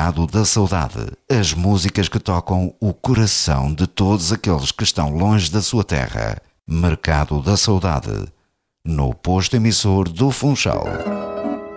Mercado da Saudade. As músicas que tocam o coração de todos aqueles que estão longe da sua terra. Mercado da Saudade. No posto emissor do Funchal.